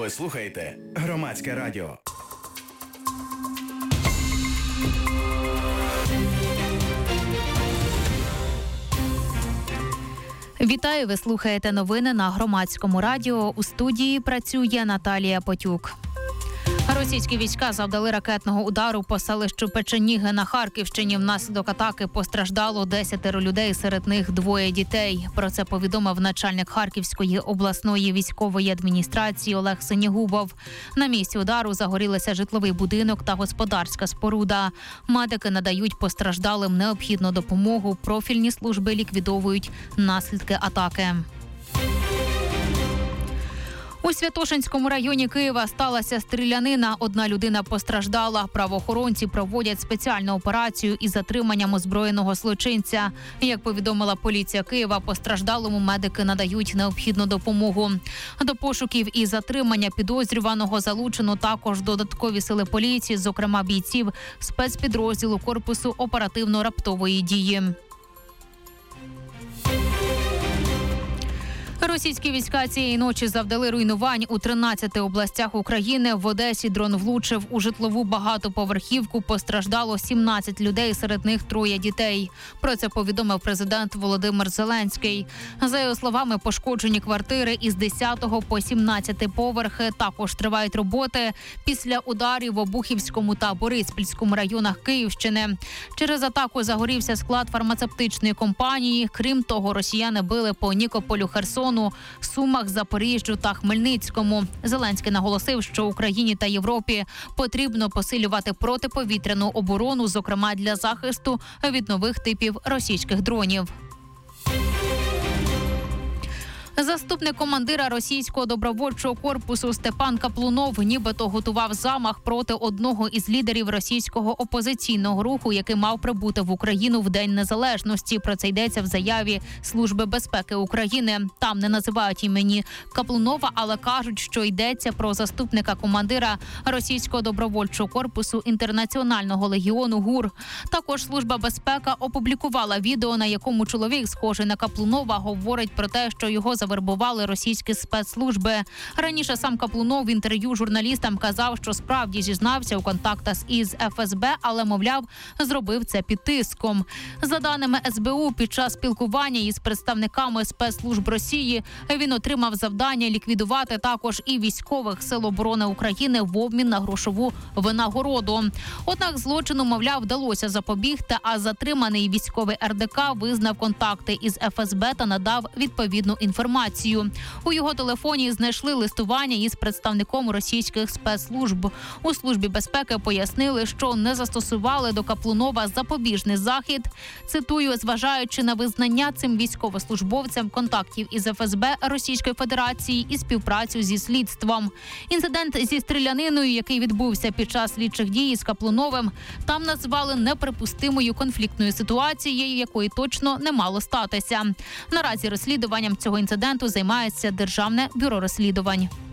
Ви слухаєте Громадське радіо. Вітаю, ви слухаєте новини на Громадському радіо. У студії працює Наталія Потюк. Російські війська завдали ракетного удару по селищу Печеніги на Харківщині. Внаслідок атаки постраждало 10 людей, серед них 2 дітей. Про це повідомив начальник Харківської обласної військової адміністрації Олег Синігубов. На місці удару загорілися житловий будинок та господарська споруда. Медики надають постраждалим необхідну допомогу. Профільні служби ліквідовують наслідки атаки. У Святошинському районі Києва сталася стрілянина. 1 людина постраждала. Правоохоронці проводять спеціальну операцію із затриманням озброєного злочинця. Як повідомила поліція Києва, постраждалому медики надають необхідну допомогу. До пошуків і затримання підозрюваного залучено також додаткові сили поліції, зокрема бійців спецпідрозділу корпусу оперативно-раптової дії. Російські війська цієї ночі завдали руйнувань у 13 областях України. В Одесі дрон влучив у житлову багатоповерхівку. Постраждало 17 людей, серед них 3 дітей. Про це повідомив президент Володимир Зеленський. За його словами, пошкоджені квартири із 10 по 17 поверхи. Також тривають роботи після ударів в Обухівському та Бориспільському районах Київщини. Через атаку загорівся склад фармацевтичної компанії. Крім того, росіяни били по Нікополю, Херсону, Сумах, Запоріжжю та Хмельницькому. Зеленський наголосив, що Україні та Європі потрібно посилювати протиповітряну оборону, зокрема для захисту від нових типів російських дронів. Заступник командира російського добровольчого корпусу Степан Каплунов нібито готував замах проти одного із лідерів російського опозиційного руху, який мав прибути в Україну в День Незалежності. Про це йдеться в заяві Служби безпеки України. Там не називають імені Каплунова, але кажуть, що йдеться про заступника командира російського добровольчого корпусу Інтернаціонального легіону ГУР. Також Служба безпеки опублікувала відео, на якому чоловік, схожий на Каплунова, говорить про те, що його завербували російські спецслужби. Раніше сам Каплунов в інтерв'ю журналістам казав, що справді зізнався у контактах із ФСБ, але, мовляв, зробив це під тиском. За даними СБУ, під час спілкування із представниками спецслужб Росії він отримав завдання ліквідувати також і військових сил оборони України в обмін на грошову винагороду. Однак злочину, мовляв, вдалося запобігти, а затриманий військовий РДК визнав контакти із ФСБ та надав відповідну інформацію. У його телефоні знайшли листування із представником російських спецслужб. У Службі безпеки пояснили, що не застосували до Каплунова запобіжний захід. Цитую, зважаючи на визнання цим військовослужбовцям контактів із ФСБ Російської Федерації і співпрацю зі слідством. Інцидент зі стріляниною, який відбувся під час слідчих дій з Каплуновим, там назвали неприпустимою конфліктною ситуацією, якої точно не мало статися. Наразі розслідуванням цього інциденту займається Державне бюро розслідувань.